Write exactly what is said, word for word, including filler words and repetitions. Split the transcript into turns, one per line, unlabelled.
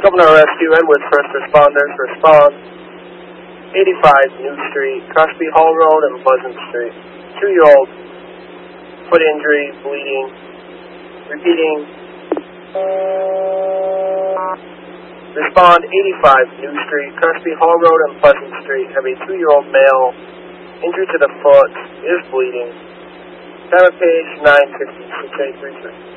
Governor Rescue, Edwards First Responders, respond. eighty-five New Street, Crosby Hall Road and Pleasant Street. Two-year-old, foot injury, bleeding. Repeating. Respond eighty-five New Street, Crosby Hall Road and Pleasant Street. Have a two-year-old male, injured to the foot, is bleeding. Time of page nine fifty, six eight three three.